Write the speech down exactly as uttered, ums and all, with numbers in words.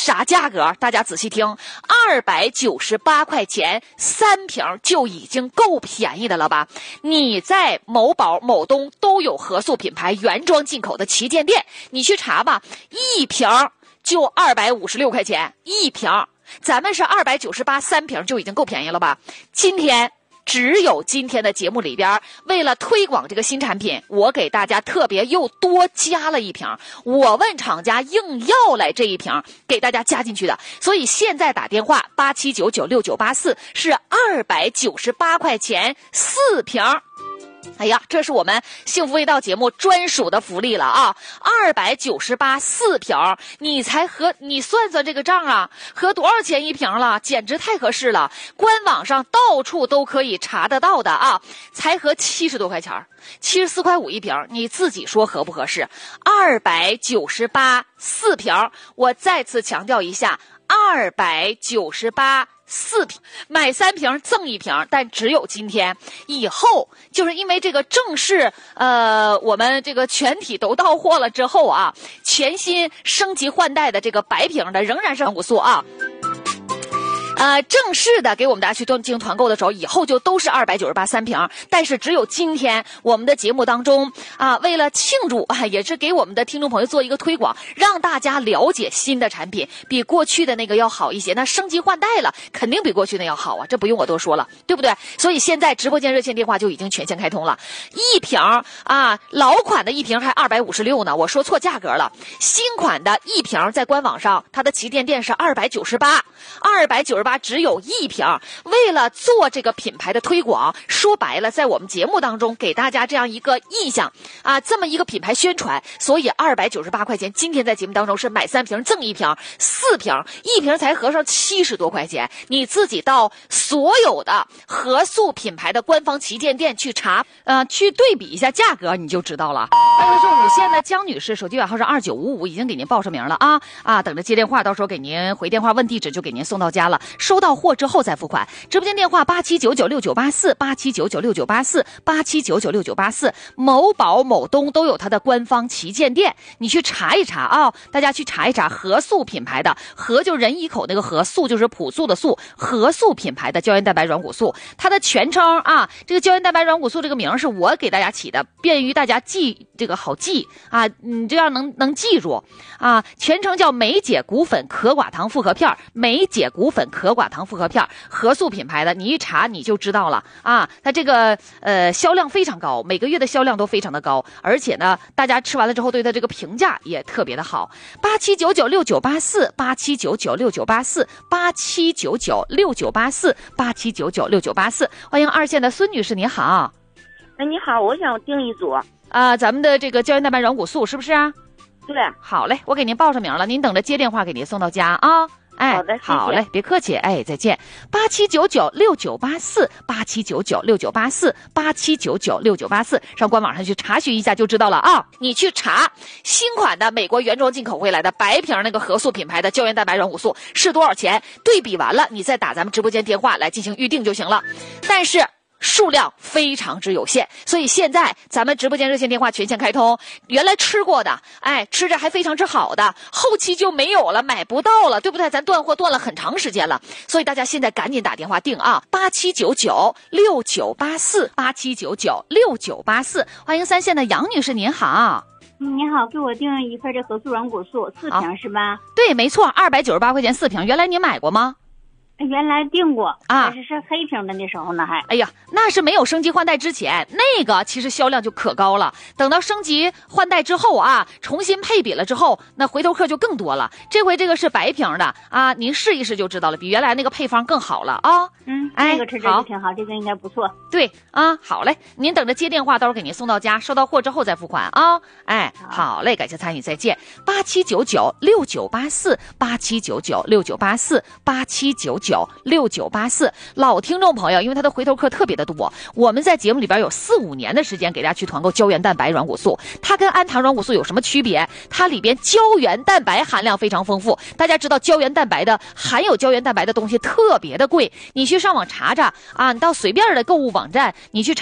啥价格？大家仔细听，二百九十八块钱三瓶就已经够便宜的了吧？你在某宝、某东都有合素品牌原装进口的旗舰店，你去查吧，一瓶就二百五十六块钱一瓶，咱们是二百九十八三瓶就已经够便宜了吧？今天。只有今天的节目里边，为了推广这个新产品，我给大家特别又多加了一瓶，我问厂家硬要来这一瓶给大家加进去的，所以现在打电话八七九九六九八四是二百九十八块钱四瓶。哎呀，这是我们幸福味道节目专属的福利了啊！二百九十八四瓶，你才合，你算算这个账啊，合多少钱一瓶了？简直太合适了！官网上到处都可以查得到的啊，才合七十多块钱，七十四块五一瓶，你自己说合不合适？二百九十八四瓶，我再次强调一下，二百九十八。四瓶买三瓶赠一瓶，但只有今天，以后就是因为这个正式呃我们这个全体都到货了之后啊，全新升级换代的这个白瓶的仍然是五素啊。呃，正式的给我们大家去进行团购的时候，以后就都是二百九十八三瓶，但是只有今天我们的节目当中啊，为了庆祝啊，也是给我们的听众朋友做一个推广，让大家了解新的产品比过去的那个要好一些。那升级换代了，肯定比过去的要好啊，这不用我多说了，对不对？所以现在直播间热线电话就已经全线开通了，一瓶啊，老款的一瓶还二百五十六呢，我说错价格了。新款的一瓶在官网上，它的旗舰店是二百九十八，二百九十八。只有一瓶，为了做这个品牌的推广，说白了，在我们节目当中给大家这样一个印象啊，这么一个品牌宣传，所以二百九十八块钱，今天在节目当中是买三瓶赠一瓶，四瓶一瓶才合上七十多块钱，你自己到所有的合素品牌的官方旗舰店去查，呃，去对比一下价格，你就知道了。那就是五线的江女士，手机尾号是二九五五，已经给您报上名了啊啊，等着接电话，到时候给您回电话问地址，就给您送到家了。收到货之后再付款。直播间电话八七九九六九八四，八七九九六九八四，八七九九六九八四，某宝、某东都有它的官方旗舰店，你去查一查啊！大家去查一查合素品牌的，合就人一口那个合，素就是朴素的素，合素品牌的胶原蛋白软骨素，它的全称啊，这个胶原蛋白软骨素这个名是我给大家起的，便于大家记，这个好记啊，你这样能能记住啊。全称叫美解骨粉可寡糖复合片，美解骨粉可寡糖复合片，合素品牌的，你一查你就知道了啊。它这个呃销量非常高，每个月的销量都非常的高，而且呢，大家吃完了之后对它这个评价也特别的好。八七九九六九八四，八七九九六九八四，八七九九六九八四，八七九九六九八四。欢迎二线的孙女士，你好。 哎，你好，我想订一组啊，咱们的这个胶原蛋白软骨素是不是啊？ 对， 好嘞，我给您报上名了，您等着接电话给您送到家啊。哎， 好的，谢谢。 好嘞，别客气，哎，再见。八七九九六九八四，八七九九六九八四，八七九九六九八四，上官网上去查询一下就知道了啊。你去查新款的美国原装进口回来的白瓶那个合素品牌的胶原蛋白软骨素是多少钱，对比完了你再打咱们直播间电话来进行预定就行了。但是数量非常之有限，所以现在咱们直播间热线电话全线开通，原来吃过的，哎，吃着还非常之好的，后期就没有了，买不到了，对不对？咱断货断了很长时间了，所以大家现在赶紧打电话订啊，八七九九六九八四，八七九九六九八四。欢迎三线的杨女士，您好。 嗯，你好，给我订一份这合素软骨素四瓶是吧？ 对，没错，二百九十八块钱四瓶，原来您买过吗？ 原来订过啊， 但是是黑瓶的那时候呢还。 哎呀，那是没有升级换代之前，那个其实销量就可高了。等到升级换代之后啊，重新配比了之后，那回头客就更多了。这回这个是白瓶的啊，您试一试就知道了，比原来那个配方更好了啊。 嗯， 哎， 这个吃着就挺好，这个应该不错。 对啊，好嘞，您等着接电话，到时候给您送到家，收到货之后再付款啊。哎，好嘞，感谢参与，再见。八七九九六九八四，八七九九六九八四，八七九九六九八四。老听众朋友，因为他的回头客特别的多，我们在节目里边有四五年的时间给大家去团购胶原蛋白软骨素，它跟氨糖软骨素有什么区别？它里边胶原蛋白含量非常丰富，大家知道胶原蛋白的含有胶原蛋白的东西特别的贵，你去上网查查啊，你到随便的购物网站你去查